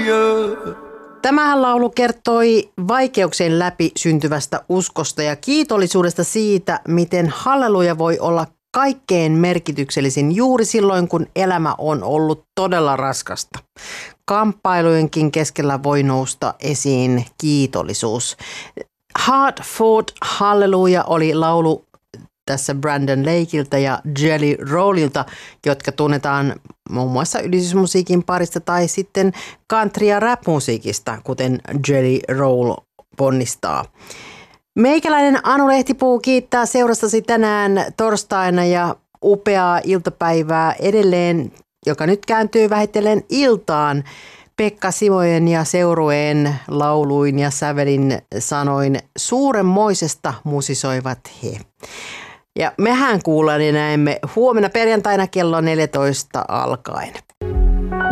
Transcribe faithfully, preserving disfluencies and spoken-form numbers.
Tämähän laulu kertoi vaikeuksien läpi syntyvästä uskosta ja kiitollisuudesta siitä, miten halleluja voi olla kaikkein merkityksellisin juuri silloin, kun elämä on ollut todella raskasta. Kamppailujenkin keskellä voi nousta esiin kiitollisuus. Hard Fought Hallelujah oli laulu tässä Brandon Lakeilta ja Jelly Rollilta, jotka tunnetaan muun muassa yhdistysmusiikin parista tai sitten country- ja rap-musiikista, kuten Jelly Roll ponnistaa. Meikäläinen Anu Lehtipuu kiittää seurastasi tänään torstaina ja upeaa iltapäivää edelleen, joka nyt kääntyy vähitellen iltaan. Pekka Simojen ja seurueen lauluin ja sävelin sanoin suurenmoisesta musisoivat he. Ja mehän kuullaan ja näemme huomenna perjantaina kello neljätoista alkaen.